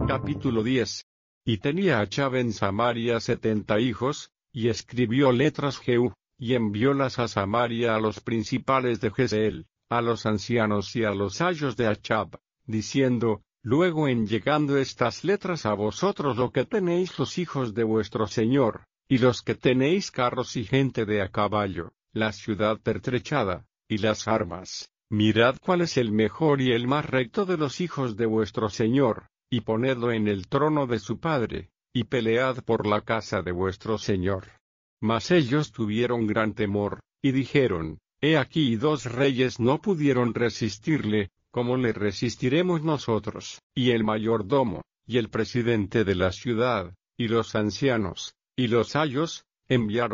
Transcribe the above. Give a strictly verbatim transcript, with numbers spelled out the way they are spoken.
Capítulo diez. Y tenía Achab en Samaria setenta hijos, y escribió letras Jehú, y enviólas a Samaria a los principales de Jezreel, a los ancianos y a los ayos de Achab, diciendo: Luego en llegando estas letras a vosotros lo que tenéis los hijos de vuestro señor, y los que tenéis carros y gente de a caballo, la ciudad pertrechada, y las armas, mirad cuál es el mejor y el más recto de los hijos de vuestro señor, y ponedlo en el trono de su padre, y pelead por la casa de vuestro señor. Mas ellos tuvieron gran temor, y dijeron: He aquí dos reyes no pudieron resistirle, ¿cómo le resistiremos nosotros? Y el mayordomo, y el presidente de la ciudad, y los ancianos, y los ayos, enviaron